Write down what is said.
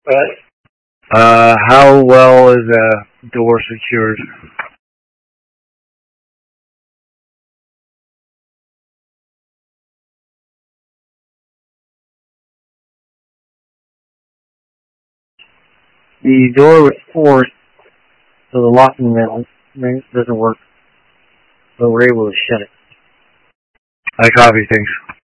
How well is a door secured? The door was forced, so the locking mechanism doesn't work, but we're able to shut it. I copy things.